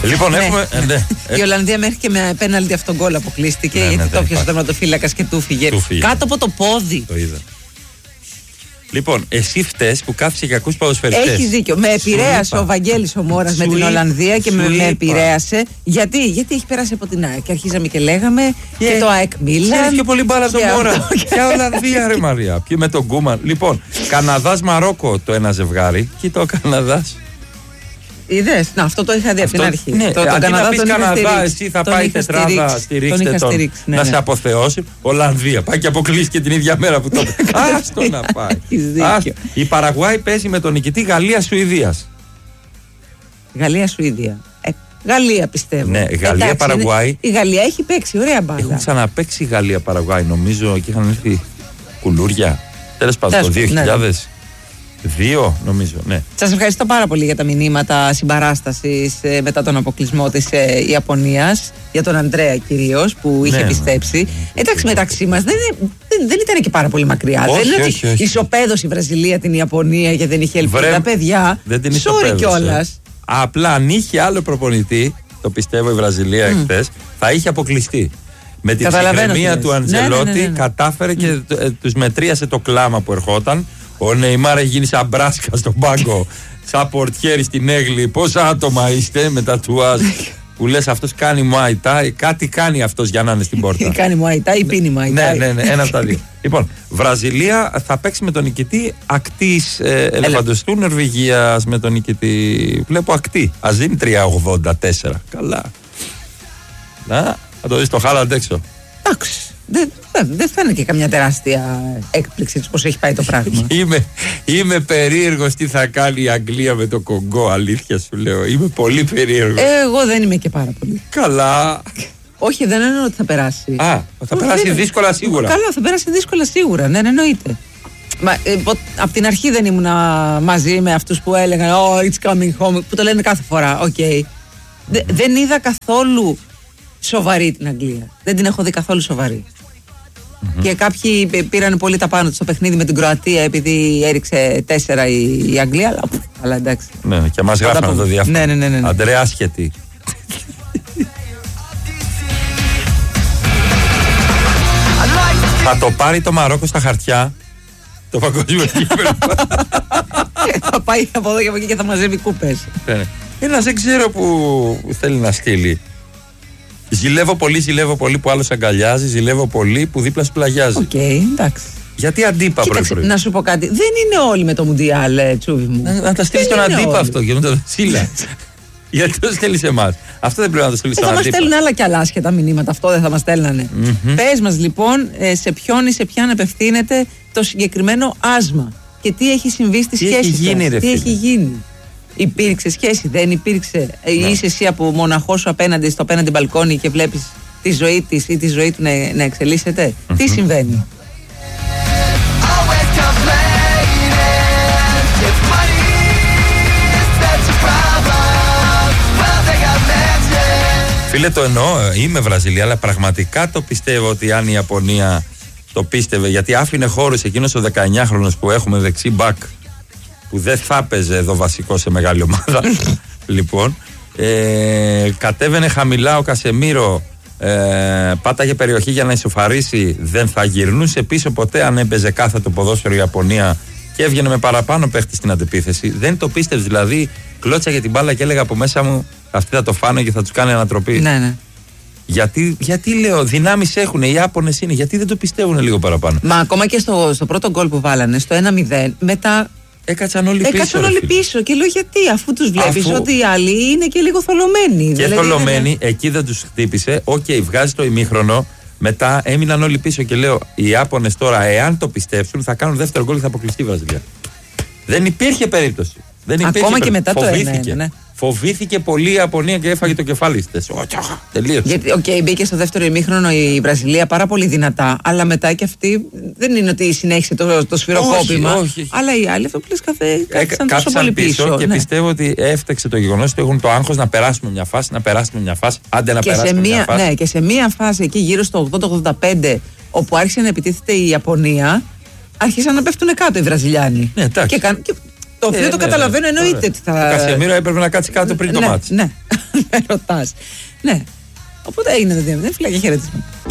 Λοιπόν, έχουμε. Η Ολλανδία μέχρι και με πέναλτι αυτόν γκολ αποκλείστηκε. Γιατί το πιασε ο τερματοφύλακας και του φύγε. Κάτω από το πόδι. Το είδα. Λοιπόν, εσύ φταίς που κάθεσαι και ακούς ποδοσφαιριστές. Έχεις δίκιο. Με επηρέασε ο Βαγγέλης ο Μόρας με την Ολλανδία και με επηρέασε. Γιατί έχει περάσει από την ΑΕΚ. Και αρχίζαμε και λέγαμε και το ΑΕΚ Μίλαν. Ξέρεις πιο πολύ μπάλα τον Μόρα. Ποια Ολλανδία, ρε Μαρία. Ποιοι με τον Κούμαν. Λοιπόν, Καναδάς Μαρόκο το ένα ζευγάρι. Κοίτα ο Καναδάς. Είδες, αυτό το είχα δει από την αρχή. Ναι, αντί να πεις Καναδά, εσύ θα πάει τετράδα, στηρίξτε τον, να σε αποθεώσει. Ολλανδία, πάει και αποκλείστηκε την ίδια μέρα που το είπε. Άστο να πάει. Η Παραγουάη παίζει με τον νικητή Γαλλία-Σουηδίας. Γαλλία-Σουηδία. Γαλλία πιστεύω. Ναι, Γαλλία-Παραγουάη. Η Γαλλία έχει παίξει, ωραία μπάλα. Έχουν ξαναπαίξει η Γαλλία-Παραγουάη, νομίζω, και είχαν έρθει κουλούρια. Τέλος πάντων, το 2002, νομίζω, ναι. Σας ευχαριστώ πάρα πολύ για τα μηνύματα συμπαράστασης μετά τον αποκλεισμό της Ιαπωνίας, για τον Ανδρέα κυρίως που είχε πιστέψει. Εντάξει, μεταξύ μας δεν ήταν και πάρα πολύ μακριά. Δεν είναι ότι ισοπαίδωσε η Βραζιλία την Ιαπωνία και δεν είχε ελπίδα. Τα παιδιά, sorry κιόλας. Απλά αν είχε άλλο προπονητή, το πιστεύω η Βραζιλία εχθές, θα είχε αποκλειστεί. Με την ψυχραιμία του Αντζελότη κατάφερε και τους μετρίασε το κλάμα που ερχόταν. Ο Νεϊμάρ έχει γίνει σαν μπράσκα στον πάγκο, σαν πορτιέρι στην Έγλη. Πόσα άτομα είστε με τα τουάζ που λες αυτός κάνει μουάιτα, κάτι κάνει αυτός για να είναι στην πόρτα. Κάνει μουάιτα ή πίνει μουάιτα. Ναι, ένα από τα δύο. Λοιπόν, Βραζιλία θα παίξει με τον νικητή ακτής Ελεφαντοστού Νορβηγίας με τον νικητή. Βλέπω ακτή. Ας δίνει 3,84. Καλά. Να, θα το δεις το Χάλαντ έξω. Εντάξει. Δεν θα είναι και καμιά τεράστια έκπληξη πώς έχει πάει το πράγμα. Είμαι περίεργος τι θα κάνει η Αγγλία με το Κονγκό, αλήθεια σου λέω. Είμαι πολύ περίεργος. Εγώ δεν είμαι και πάρα πολύ. Καλά. Όχι, δεν εννοώ ότι θα περάσει. Θα περάσει δύσκολα σίγουρα. Καλά, θα περάσει δύσκολα σίγουρα, ναι, εννοείται. Από την αρχή δεν ήμουν μαζί με αυτούς που έλεγαν Oh, it's coming home, που το λένε κάθε φορά. Okay. Δεν είδα καθόλου σοβαρή την Αγγλία. Δεν την έχω δει καθόλου σοβαρή. Και κάποιοι πήραν πολύ τα πάνω του στο παιχνίδι με την Κροατία επειδή έριξε 4 η Αγγλία. Αλλά εντάξει. Ναι, και μας γράφανε το διάφορο. Ναι. Αντρέα άσχετη. Θα το πάρει το Μαρόκο στα χαρτιά. Το παγκόσμιο κύπελλο. Θα πάει από εδώ και από εκεί και θα μαζεύει κούπες. Ένας δεν ξέρω που θέλει να στείλει. Ζηλεύω πολύ που άλλος αγκαλιάζει. Ζηλεύω πολύ που δίπλα σου πλαγιάζει. Οκ, εντάξει. Γιατί αντίπα πρωί-πρωί. Να σου πω κάτι. Δεν είναι όλοι με το Μουντιάλ, Τσούβι μου. Να τα στείλει στον αντίπα αυτό και μετά το στείλει. Γιατί το στέλνει σε εμάς. Αυτό δεν πρέπει να το στείλει στον αντίπα. Θα μας στέλνουν άλλα κι άλλα άσχετα μηνύματα. Αυτό δεν θα μας στέλνανε. Πες μας λοιπόν σε ποιον ή σε ποιαν απευθύνεται το συγκεκριμένο άσμα και τι έχει συμβεί στη σχέση σας. Τι έχει γίνει. Υπήρξε σχέση, δεν υπήρξε. Είσαι εσύ από μοναχό σου απέναντι στο απέναντι μπαλκόνι και βλέπεις τη ζωή της ή τη ζωή του να εξελίσσεται. Τι συμβαίνει. Φίλε, το εννοώ, είμαι Βραζιλία, αλλά πραγματικά το πιστεύω ότι αν η Ιαπωνία το πίστευε, γιατί άφηνε χώρους εκείνος ο 19χρονος που έχουμε δεξί μπακ, που δεν θα έπαιζε εδώ βασικό σε μεγάλη ομάδα. Λοιπόν, κατέβαινε χαμηλά ο Κασεμίρο, πάταγε περιοχή για να ισοφαρίσει, δεν θα γυρνούσε πίσω ποτέ αν έπαιζε κάθετο ποδόσφαιρο η Ιαπωνία και έβγαινε με παραπάνω παίχτη στην αντεπίθεση. Δεν το πίστευε, δηλαδή κλώτσαγε την μπάλα και έλεγα από μέσα μου αυτοί θα το φάνε και θα τους κάνει ανατροπή. Ναι. Γιατί λέω, δυνάμεις έχουν, οι Ιάπωνες είναι, γιατί δεν το πιστεύουν λίγο παραπάνω. Μα ακόμα και στο πρώτο γκολ που βάλανε, στο 1-0, μετά. Έκατσαν όλοι πίσω και λέω γιατί, αφού τους βλέπεις ότι οι άλλοι είναι και λίγο θολωμένοι. Και δηλαδή, θολωμένοι, εκεί δεν τους χτύπησε. Βγάζει το ημίχρονο, μετά έμειναν όλοι πίσω και λέω οι Ιάπωνες τώρα, εάν το πιστέψουν, θα κάνουν δεύτερο γκολ και θα αποκλειστεί η Βραζιλία. Δεν υπήρχε περίπτωση. Ακόμα και μετά φοβήθηκε. το 1-1. Φοβήθηκε πολύ η Ιαπωνία και έφαγε το κεφάλι της. Τελείωσε. Γιατί μπήκε στο δεύτερο ημίχρονο η Βραζιλία πάρα πολύ δυνατά, αλλά μετά και αυτή δεν είναι ότι συνέχισε το σφυροκόπημα. Όχι. Αλλά οι άλλοι αυτό που λες κάθισαν τόσο πολύ πίσω. Και πιστεύω ότι έφταξε το γεγονός ότι έχουν το άγχος να περάσουμε μια φάση, άντε να περάσουμε μια φάση. Ναι, και σε μια φάση εκεί γύρω στο 80-85, όπου άρχισε να επιτίθεται η Ιαπωνία, άρχισαν να πέφτουν κάτω οι Βραζιλιάνοι. Ναι, το οποίο το καταλαβαίνω, εννοείται ότι θα. Ο Κασεμίρο έπρεπε να κάτσει κάτω πριν το μάτς. Ναι. με ρωτάς. Ναι. Οπότε έγινε το 2-0. Φιλάκια, χαιρετίσματα.